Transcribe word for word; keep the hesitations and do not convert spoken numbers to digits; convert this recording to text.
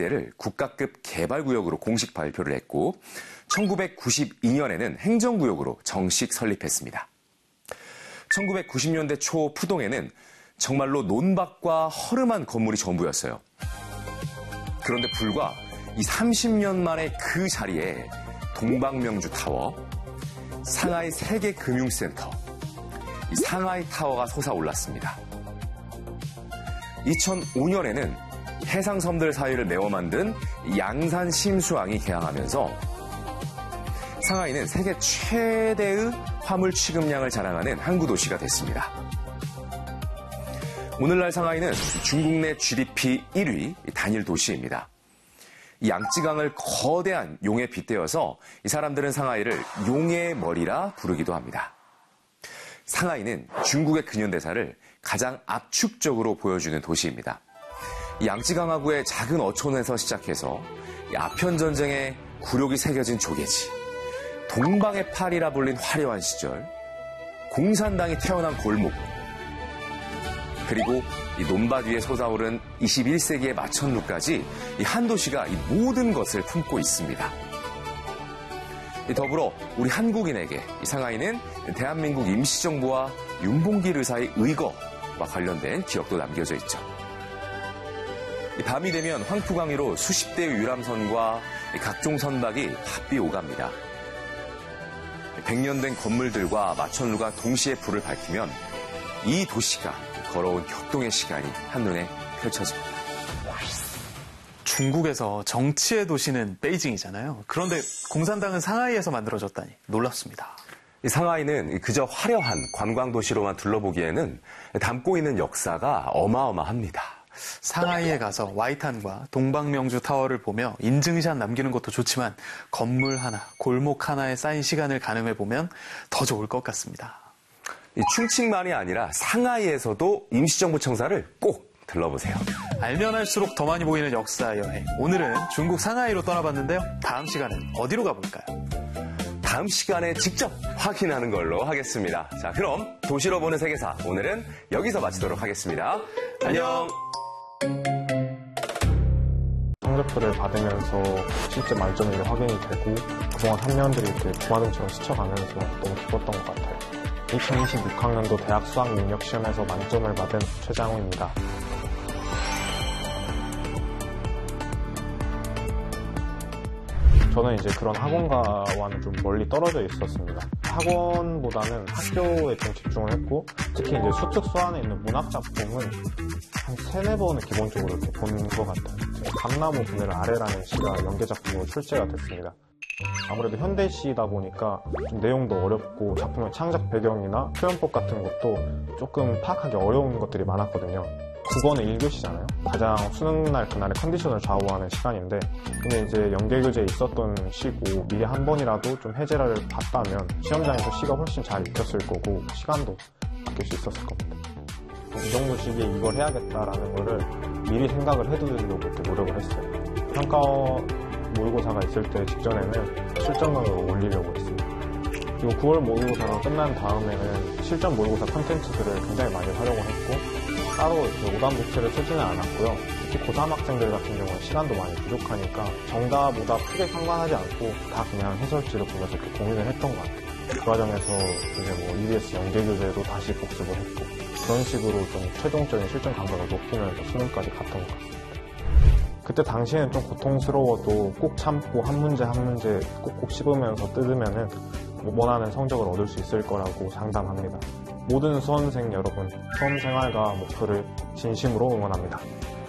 일대를 국가급 개발구역으로 공식 발표를 했고 천구백구십이 년에는 행정구역으로 정식 설립했습니다. 천구백구십 년대 초 푸동에는 정말로 논밭과 허름한 건물이 전부였어요. 그런데 불과 이 삼십 년 만에 그 자리에 동방명주 타워, 상하이 세계금융센터, 이 상하이 타워가 솟아올랐습니다. 이천오 년에는 해상섬들 사이를 메워 만든 양산 심수항이 개항하면서 상하이는 세계 최대의 화물 취급량을 자랑하는 항구 도시가 됐습니다. 오늘날 상하이는 중국 내 지디피 일 위 단일 도시입니다. 양쯔강을 거대한 용에 빗대어서 이 사람들은 상하이를 용의 머리라 부르기도 합니다. 상하이는 중국의 근현대사를 가장 압축적으로 보여주는 도시입니다. 양쯔강하구의 작은 어촌에서 시작해서 아편전쟁의 굴욕이 새겨진 조개지, 동방의 팔이라 불린 화려한 시절, 공산당이 태어난 골목, 그리고 이 논밭 위에 솟아오른 이십일 세기의 마천루까지 이 한 도시가 이 모든 것을 품고 있습니다. 더불어 우리 한국인에게 이 상하이는 대한민국 임시정부와 윤봉길 의사의 의거와 관련된 기억도 남겨져 있죠. 밤이 되면 황푸강위로 수십 대의 유람선과 각종 선박이 바삐 오갑니다. 백 년 된 건물들과 마천루가 동시에 불을 밝히면 이 도시가 걸어온 격동의 시간이 한눈에 펼쳐집니다. 중국에서 정치의 도시는 베이징이잖아요. 그런데 공산당은 상하이에서 만들어졌다니 놀랍습니다. 이 상하이는 그저 화려한 관광도시로만 둘러보기에는 담고 있는 역사가 어마어마합니다. 상하이에 가서 와이탄과 동방명주 타워를 보며 인증샷 남기는 것도 좋지만 건물 하나, 골목 하나에 쌓인 시간을 가늠해보면 더 좋을 것 같습니다. 이 충칭만이 아니라 상하이에서도 임시정부 청사를 꼭 들러보세요. 알면 할수록 더 많이 보이는 역사 여행. 오늘은 중국 상하이로 떠나봤는데요. 다음 시간은 어디로 가볼까요? 다음 시간에 직접 확인하는 걸로 하겠습니다. 자, 그럼 도시로 보는 세계사 오늘은 여기서 마치도록 하겠습니다. 안녕. 성적표를 받으면서 실제 만점이 확인이 되고 그동안 학년들이 이렇게 부하등처럼 스쳐가면서 너무 기뻤던 것 같아요. 이천이십육 학년도 대학 수학 능력 시험에서 만점을 받은 최장우입니다. 저는 이제 그런 학원가와는 좀 멀리 떨어져 있었습니다. 학원보다는 학교에 좀 집중을 했고, 특히 이제 수특 수안에 있는 문학 작품은 한 세네 번은 기본적으로 이렇게 본 것 같아요. 감나무 그네를 아래라는 시가 연계 작품으로 출제가 됐습니다. 아무래도 현대시다 보니까 좀 내용도 어렵고 작품의 창작 배경이나 표현법 같은 것도 조금 파악하기 어려운 것들이 많았거든요. 국어는 일 교시잖아요. 가장 수능날 그날의 컨디션을 좌우하는 시간인데, 근데 이제 연계교재에 있었던 시고 미리 한 번이라도 좀 해제를 봤다면 시험장에서 시가 훨씬 잘 익혔을 거고 시간도 아낄 수 있었을 겁니다. 이 정도 시기에 이걸 해야겠다라는 거를 미리 생각을 해두려고 이렇게 노력을 했어요. 평가 모의고사가 있을 때 직전에는 실전강으로 올리려고 했습니다. 그리고 구월 모의고사가 끝난 다음에는 실전 모의고사 콘텐츠들을 굉장히 많이 활용을 했고, 따로 오답노트를 쓰지는 않았고요. 특히 고삼 학생들 같은 경우는 시간도 많이 부족하니까 정답보다 크게 상관하지 않고 다 그냥 해설지를 보면서 이렇게 공유를 했던 것 같아요. 그 과정에서 이제 뭐 이비에스 연계교재도 다시 복습을 했고, 그런 식으로 좀 최종적인 실전 감각을 높이면서 수능까지 갔던 것 같습니다. 그때 당시에는 좀 고통스러워도 꼭 참고 한 문제 한 문제 꼭꼭 씹으면서 뜯으면은 원하는 성적을 얻을 수 있을 거라고 장담합니다. 모든 수험생 여러분, 수험생활과 목표를 진심으로 응원합니다.